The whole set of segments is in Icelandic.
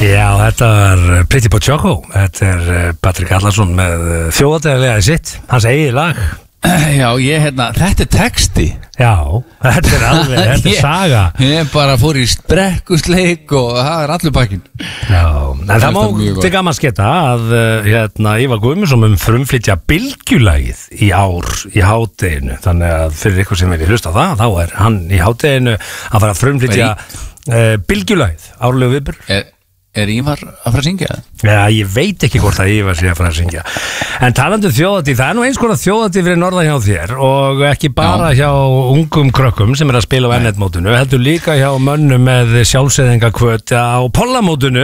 Já, þetta var Pretty Boy Choco. Þetta Patrik Allarsson með þjóðadegilega sitt, hans eigið lag. Já, þetta texti. Já, þetta alveg, þetta saga. Ég bara fór í brekkusleik og það allur pakkin. Já, en það má til gaman sketta að Ívar Guðmundsson frumflytja Bylgjulagið í ár í hádeginu. Þannig að fyrir ykkur sem vilja hlusta á það, þá hann í hádeginu að fara að frumflytja Bylgjulagið, árlegu viðburður. Er Ívar að fara að syngja það? Já, ég veit ekki hvort að Ívar sé að fara að syngja. En talandi þjóðatíð, það nú eins konar þjóðatíð fyrir norðan hjá þér og ekki bara hjá ungum krökkum sem að spila á N1-mótinu, heldur líka hjá mönnum með sjálfseyðingakvöt á Pollamótinu.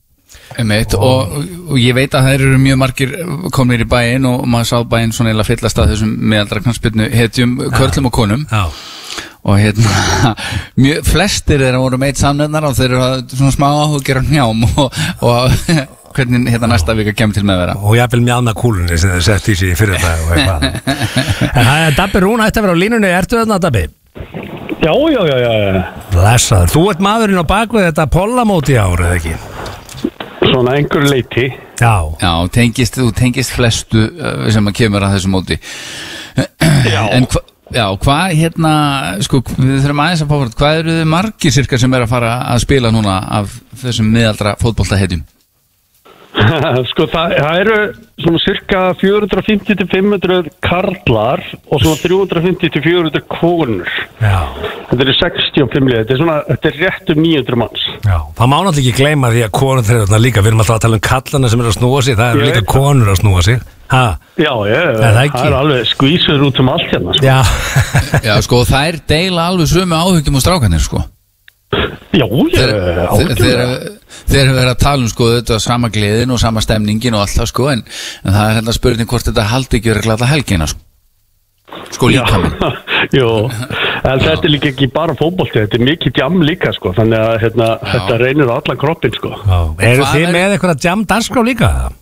Og ég veit að það eru mjög margir komnir í bæinn og maður sá bæinn svona eða fyllast að þessum meðaldra knattspyrnu hetjum, körlum og konum. Já. Og flestir þeirra voru meitt samnefnar og þeir eru svona smá áhugjur á njám og hvernig næsta vika kemur til með vera. Og ég vil mjálna kúlunni sem þau sett í sig fyrir það og eitthvað. En það Dabbi Rún ætti að vera á línunni, ertu þarna Dabbi? Já. Blessaður, þú ert maðurinn á bakvið þetta Pollamóti ár, eða ekki? Svona einhver leiti. Já, þú tengist flestu sem að kemur að þessu móti. Já. En hvað við þurfum aðeins að fá hvað eru þið margir cirka sem að fara að spila núna af þessum miðaldra fótboltahetjum? Það eru svona cirka 450-500 karlar og svona 350-400 konur. Já. Þetta eru 65 lið, þetta er rétt 900 manns. Já, það má náttúrulega ekki gleyma því að konur þeirra líka, við erum alltaf að tala kallana sem eru að snúa sig, það eru líka konur að snúa sig. Já, það er alveg skvísur út allt hérna. Já, þær deila alveg sömu áhyggjum og strákanir, Já, þeir eru verið að tala þetta sama gleðin og sama stemningin og allt það, en það er spurning hvort þetta haldi ekki verið glata helgina, líka minn. Jú, en þetta er líka ekki bara fótbolti, þetta er mikið djam líka, þannig að þetta reynir á allan kroppin, Eru þið með eitthvað djam dagskrá líka?